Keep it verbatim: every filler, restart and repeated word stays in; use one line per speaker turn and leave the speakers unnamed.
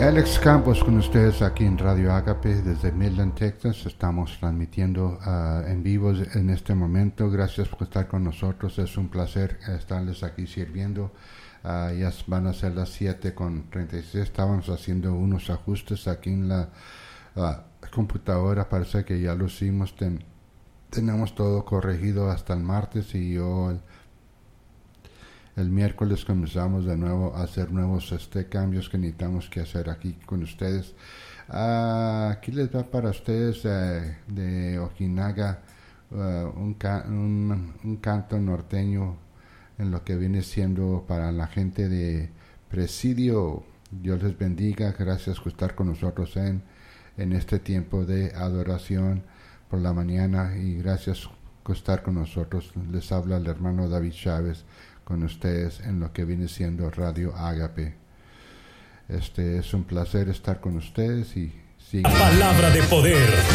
Alex Campos con ustedes aquí en Radio Ágape desde Midland, Texas. Estamos transmitiendo uh, en vivo en este momento. Gracias por estar con nosotros. Es un placer estarles aquí sirviendo. Uh, ya van a ser las siete con treinta y seis. Estábamos haciendo unos ajustes aquí en la uh, computadora. Parece que ya lo hicimos. Ten, tenemos todo corregido hasta el martes y yo... El, El miércoles comenzamos de nuevo a hacer nuevos este, cambios que necesitamos que hacer aquí con ustedes. Uh, aquí les va para ustedes uh, de Ojinaga uh, un, ca- un, un canto norteño en lo que viene siendo para la gente de Presidio. Dios les bendiga. Gracias por estar con nosotros en, en este tiempo de adoración por la mañana y gracias por estar con nosotros. Les habla el hermano David Chávez con ustedes en lo que viene siendo Radio Ágape. Este es un placer estar con ustedes y sigan.
Palabra de poder.